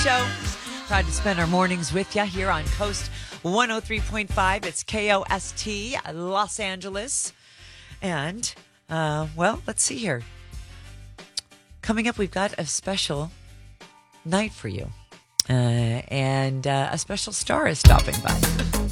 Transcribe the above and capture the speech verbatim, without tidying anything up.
Show. Proud to spend our mornings with you here on Coast one oh three point five. It's K O S T, Los Angeles. And, uh, well, let's see here. Coming up, we've got a special night for you. Uh, and uh, a special star is stopping by.